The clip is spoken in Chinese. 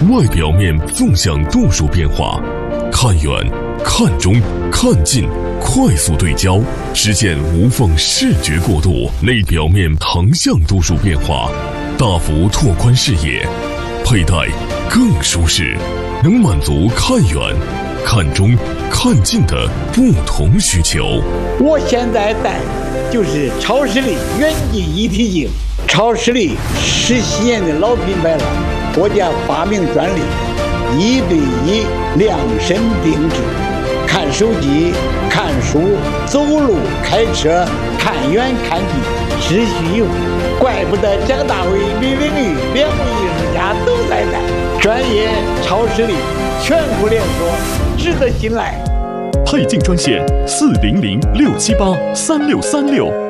外表面纵向度数变化，看远、看中、看近，快速对焦，实现无缝视觉过渡；内表面横向度数变化，大幅拓宽视野，佩戴更舒适，能满足看远、看中、看近的不同需求。 我现在戴的就是超视力远近一体镜。超视力10几年的老品牌了，国家发明专利，1对1量身定制，看手机、看书、走路、开车，看远看近，只需用。怪不得蒋大为、李玲玉2位艺术家都在戴。专业超视力，全国连锁，值得信赖。 配镜专线400-678-3636。